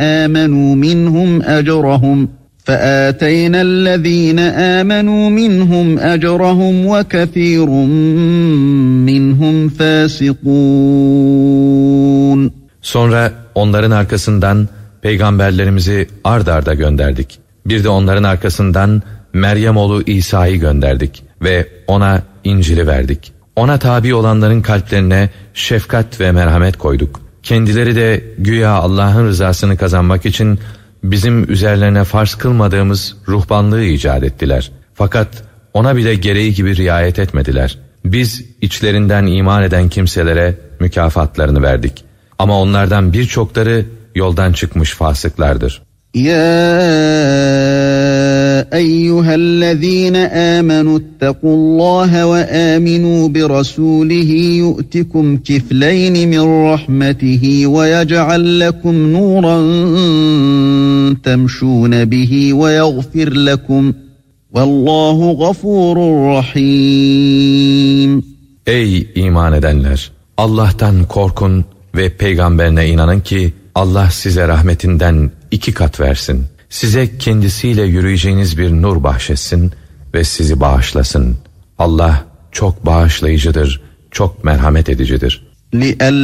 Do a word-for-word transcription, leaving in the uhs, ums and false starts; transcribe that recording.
آمنوا منهم أجرهم فآتينا الذين آمنوا منهم أجرهم وكثير منهم فاسقون. Sonra onların arkasından peygamberlerimizi ard arda gönderdik. Bir de onların arkasından Meryem oğlu İsa'yı gönderdik ve ona İncil'i verdik. Ona tabi olanların kalplerine şefkat ve merhamet koyduk. Kendileri de güya Allah'ın rızasını kazanmak için bizim üzerlerine farz kılmadığımız ruhbanlığı icat ettiler. Fakat ona bile gereği gibi riayet etmediler. Biz içlerinden iman eden kimselere mükafatlarını verdik. Ama onlardan birçokları yoldan çıkmış fasıklardır. Ya eyyühellezîne âmenû ittakullâhe ve âminû bi rasûlihi yu'tikum kifleyni min rahmetihi ve yec'al lekum nûran temşûne bihi ve yagfir lekum. Vallahu gafurur rahîm. Ey iman edenler! Allah'tan korkun ve peygamberine inanın ki Allah size rahmetinden iki kat versin. Size kendisiyle yürüyeceğiniz bir nur bahşetsin ve sizi bağışlasın. Allah çok bağışlayıcıdır, çok merhamet edicidir.